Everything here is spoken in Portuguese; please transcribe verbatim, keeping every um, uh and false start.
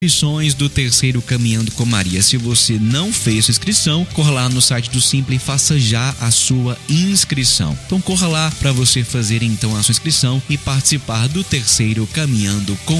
inscrições do terceiro Caminhando com Maria. Se você não fez sua inscrição, corra lá no site do Simpla e faça já a sua inscrição. Então corra lá para você fazer então a sua inscrição e participar do terceiro Caminhando com